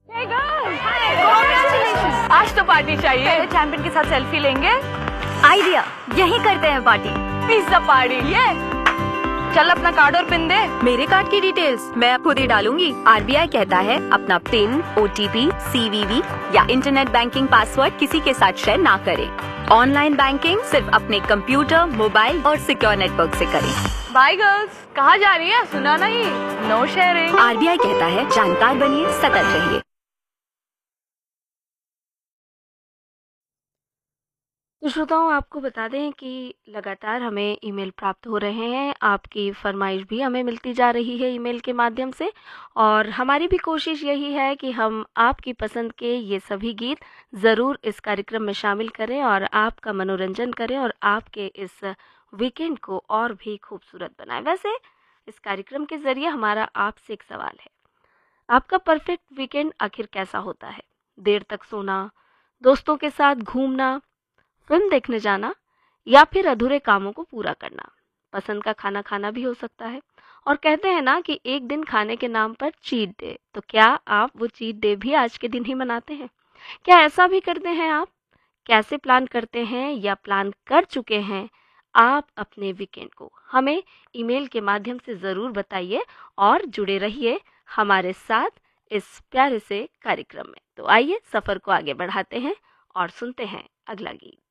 Hey girls! Congratulations! आज तो party चाहिए। पहले चैंपियन के साथ सेल्फी लेंगे। आइडिया, यही करते हैं पार्टी। Pizza party. ये चल अपना कार्ड और पिन दे। मेरे कार्ड की डिटेल्स मैं खुद ही डालूंगी। आरबीआई कहता है अपना पिन, ओटीपी, सीवीवी या इंटरनेट बैंकिंग पासवर्ड किसी के साथ शेयर ना करें। ऑनलाइन बैंकिंग सिर्फ अपने कंप्यूटर, मोबाइल और सिक्योर नेटवर्क से करें। Bye girls. कहाँ जा रही है? सुना नहीं। No sharing. आरबीआई कहता है जानकार बनिए, सतर्क रहिए। तो श्रोताओं, आपको बता दें कि लगातार हमें ईमेल प्राप्त हो रहे हैं। आपकी फरमाइश भी हमें मिलती जा रही है ईमेल के माध्यम से, और हमारी भी कोशिश यही है कि हम आपकी पसंद के ये सभी गीत ज़रूर इस कार्यक्रम में शामिल करें और आपका मनोरंजन करें और आपके इस वीकेंड को और भी खूबसूरत बनाएं। वैसे इस कार्यक्रम के ज़रिए हमारा आपसे एक सवाल है, आपका परफेक्ट वीकेंड आखिर कैसा होता है? देर तक सोना, दोस्तों के साथ घूमना, फिल्म देखने जाना या फिर अधूरे कामों को पूरा करना? पसंद का खाना खाना भी हो सकता है। और कहते हैं ना कि एक दिन खाने के नाम पर चीट डे, तो क्या आप वो चीट डे भी आज के दिन ही मनाते हैं? क्या ऐसा भी करते हैं आप? कैसे प्लान करते हैं या प्लान कर चुके हैं आप अपने वीकेंड को? हमें ईमेल के माध्यम से ज़रूर बताइए और जुड़े रहिए हमारे साथ इस प्यारे से कार्यक्रम में। तो आइए सफ़र को आगे बढ़ाते हैं और सुनते हैं अगला गीत।